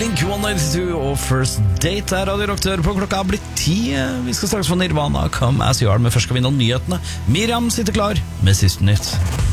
Blink 182 og First Date er Radio Rock på klokka har blitt 10. Vi skal straks få Nirvana, Come As You Are, men først skal vi innom nyhetene. Miriam sitter klar med siste nytt.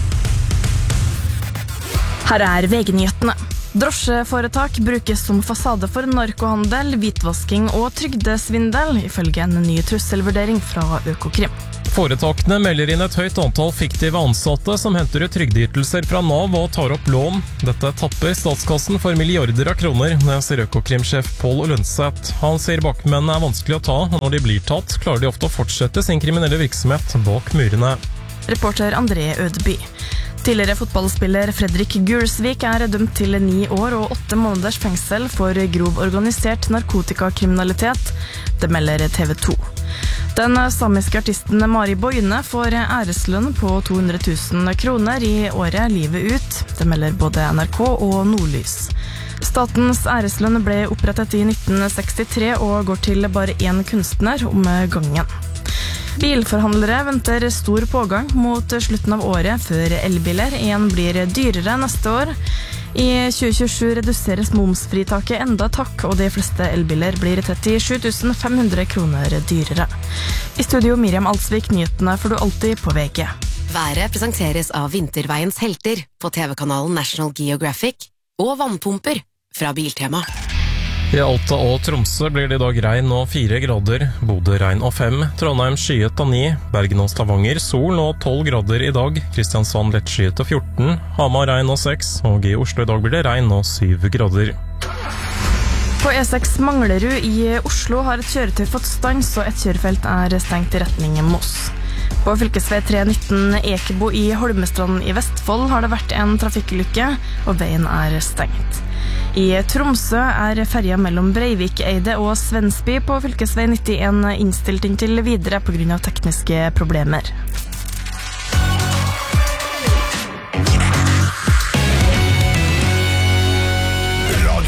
Her er VG-nyhetene. Drosjeforetak brukes som fasade for narkohandel, hvitvasking og trygdesvindel, ifølge en ny trusselvurdering fra Økokrim. Foretakene melder inn et høyt antall fiktive ansatte som henter ut trygdeytelser fra Nav og tar opp lån. Dette tapper statskassen for milliarder av kroner, sier Økokrim-sjef Pål Lønseth. Han sier bakmennene er vanskelig å ta, og når de blir tatt, klarer de ofte å fortsette sin kriminelle virksomhet bak murene. Reporter André Ødeby. Tidligere fotballspiller Fredrik Gulsvik er dømt til 9 år og 8 måneders fengsel for grov organisert narkotikakriminalitet. Det melder TV 2. Den samiske artisten Mari Boine får æreslønn på 200 000 kroner i året livet ut. Det melder både NRK og Nordlys. Statens æreslønn ble opprettet i 1963 og går til bare én kunstner om gangen. Bilforhandlere venter stor pågang mot slutten av året før elbiler igjen blir dyrere neste år. I 2027 reduseres momsfritaket enda takk, og de fleste elbiler blir 37 500 kroner dyrere. I studio Miriam Alsvik, nyhetene får du alltid på VG. Været presenteres av Vinterveiens helter på TV-kanalen National Geographic og vannpumper fra Biltema. I Alta og Tromsø blir det i dag regn og 4 grader, Bodø regn og 5, Trondheim skyet og 9, Bergen og Stavanger sol og 12 grader i dag, Kristiansand lettskyet og 14, Hamar regn og 6, og i Oslo i dag blir det regn og 7 grader. På E6 Manglerud i Oslo har et kjøretøy fått stans, og et kjørefelt er stengt i retning Moss. På fylkesvei 319 Ekebo i Holmestrand i Vestfold har det vært en trafikkulykke, og veien er stengt. I Tromsø er ferja mellom Breivikeide og Svensby på fylkesvei 91 innstilt inntil videre på grunn av tekniske problemer.